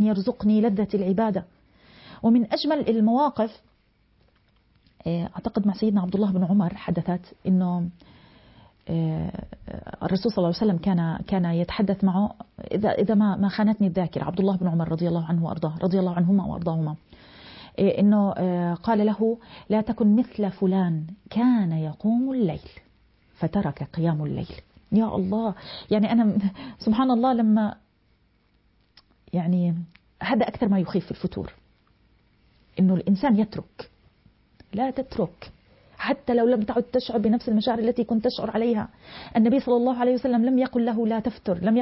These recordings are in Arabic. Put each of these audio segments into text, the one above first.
يرزقني لذة العبادة. ومن أجمل المواقف أعتقد مع سيدنا عبد الله بن عمر حدثت أنه الرسول صلى الله عليه وسلم كان يتحدث معه، إذا ما خانتني الذاكرة، عبد الله بن عمر رضي الله عنه وأرضاه، رضي الله عنهما وأرضاهما، إنه قال له: لا تكن مثل فلان كان يقوم الليل فترك قيام الليل. يا الله، يعني أنا سبحان الله لما يعني هذا أكثر ما يخيف في الفتور، إنه الإنسان يترك. لا تترك حتى لو لم تعد تشعر بنفس المشاعر التي كنت تشعر عليها. النبي صلى الله عليه وسلم لم يقل له لا تفتر، لم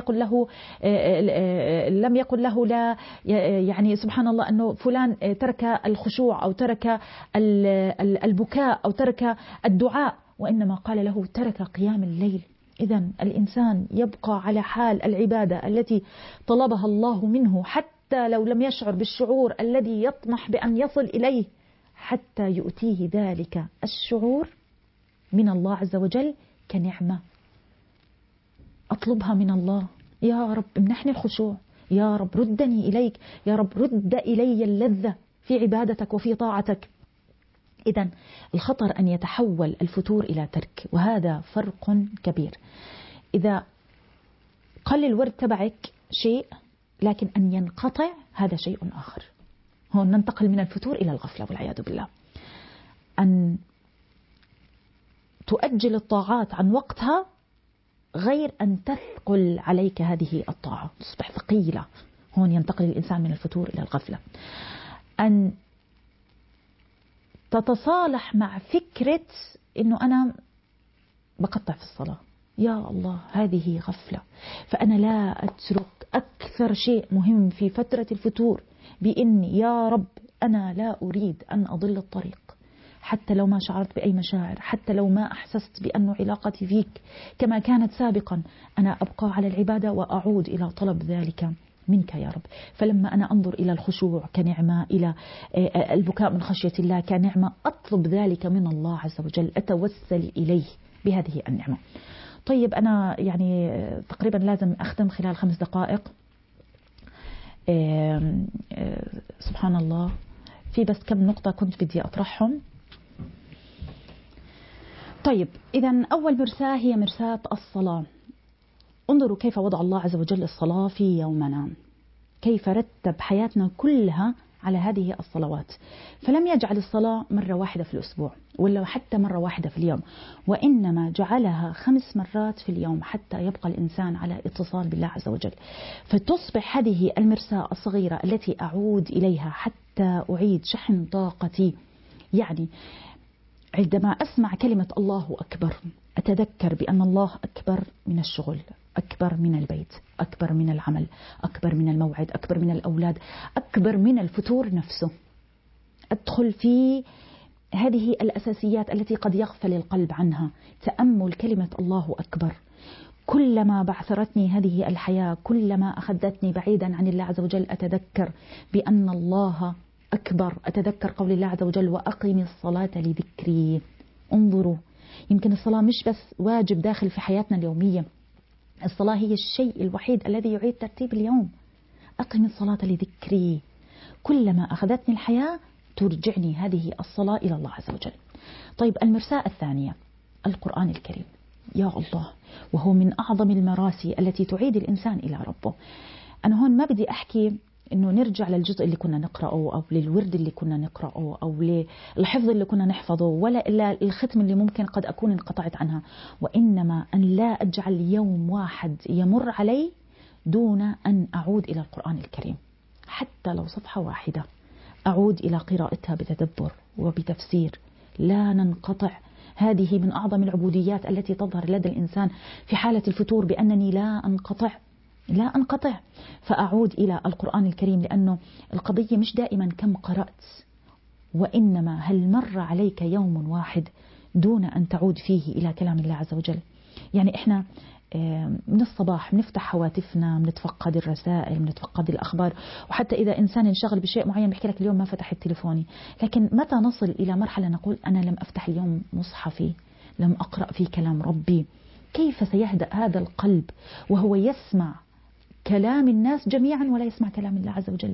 يقل له لا، يعني سبحان الله أنه فلان ترك الخشوع أو ترك البكاء أو ترك الدعاء، وإنما قال له ترك قيام الليل. إذن الإنسان يبقى على حال العبادة التي طلبها الله منه، حتى لو لم يشعر بالشعور الذي يطمح بأن يصل إليه، حتى يؤتيه ذلك الشعور من الله عز وجل كنعمة. أطلبها من الله: يا رب امنحني الخشوع، يا رب ردني إليك، يا رب رد إلي اللذة في عبادتك وفي طاعتك. إذن الخطر أن يتحول الفتور إلى ترك، وهذا فرق كبير. إذا قل الورد تبعك شيء لكن أن ينقطع هذا شيء آخر. هون ننتقل من الفتور إلى الغفلة والعياذ بالله. أن تؤجل الطاعات عن وقتها غير أن تثقل عليك هذه الطاعة، تصبح ثقيلة. هون ينتقل الإنسان من الفتور إلى الغفلة. أن تتصالح مع فكرة أنه أنا بقطع في الصلاة، يا الله هذه غفلة، فأنا لا أترك أكثر شيء مهم في فترة الفتور بإني يا رب أنا لا أريد أن أضل الطريق، حتى لو ما شعرت بأي مشاعر، حتى لو ما أحسست بأن علاقتي فيك كما كانت سابقا، أنا أبقى على العبادة وأعود إلى طلب ذلك منك يا رب. فلما أنا أنظر إلى الخشوع كنعمة، إلى البكاء من خشية الله كنعمة، أطلب ذلك من الله عز وجل، أتوسل إليه بهذه النعمة. طيب أنا يعني تقريبا لازم أختم خلال 5 دقائق. سبحان الله، في بس كم نقطة كنت بدي أطرحهم. طيب إذن أول مرساة هي مرساة الصلاة. انظروا كيف وضع الله عز وجل الصلاة في يومنا، كيف رتب حياتنا كلها على هذه الصلوات. فلم يجعل الصلاة مرة واحدة في الأسبوع ولا حتى مرة واحدة في اليوم، وإنما جعلها 5 مرات في اليوم حتى يبقى الإنسان على اتصال بالله عز وجل. فتصبح هذه المرساة الصغيرة التي أعود إليها حتى أعيد شحن طاقتي. يعني عندما أسمع كلمة الله أكبر أتذكر بأن الله أكبر من الشغل، أكبر من البيت، أكبر من العمل، أكبر من الموعد، أكبر من الأولاد، أكبر من الفتور نفسه. أدخل في هذه الأساسيات التي قد يغفل القلب عنها. تأمل كلمة الله أكبر. كلما بعثرتني هذه الحياة، كلما أخذتني بعيدا عن الله عز وجل، أتذكر بأن الله أكبر. أتذكر قول الله عز وجل: وأقم الصلاة لذكري. انظروا، يمكن الصلاة مش بس واجب داخل في حياتنا اليومية، الصلاة هي الشيء الوحيد الذي يعيد ترتيب اليوم. أقم الصلاة لذكري. كلما أخذتني الحياة ترجعني هذه الصلاة إلى الله عز وجل. طيب المرساة الثانية القرآن الكريم. يا الله، وهو من أعظم المراسي التي تعيد الإنسان إلى ربه. أنا هون ما بدي أحكي إنه نرجع للجزء اللي كنا نقرأه أو للورد اللي كنا نقرأه أو للحفظ اللي كنا نحفظه، ولا إلا الختم اللي ممكن قد أكون انقطعت عنها، وإنما أن لا أجعل يوم واحد يمر علي دون أن أعود إلى القرآن الكريم، حتى لو صفحة واحدة أعود إلى قراءتها بتدبر وبتفسير. لا ننقطع. هذه من أعظم العبوديات التي تظهر لدى الإنسان في حالة الفتور، بأنني لا أنقطع فأعود إلى القرآن الكريم، لأنه القضية مش دائما كم قرأت، وإنما هل مر عليك يوم واحد دون أن تعود فيه إلى كلام الله عز وجل. يعني إحنا من الصباح بنفتح هواتفنا، بنتفقد الرسائل، بنتفقد الأخبار، وحتى إذا إنسان انشغل بشيء معين بيحكي لك اليوم ما فتحت تليفوني. لكن متى نصل إلى مرحلة نقول أنا لم أفتح اليوم مصحفي، لم أقرأ في كلام ربي؟ كيف سيهدأ هذا القلب وهو يسمع كلام الناس جميعا ولا يسمع كلام الله عز وجل؟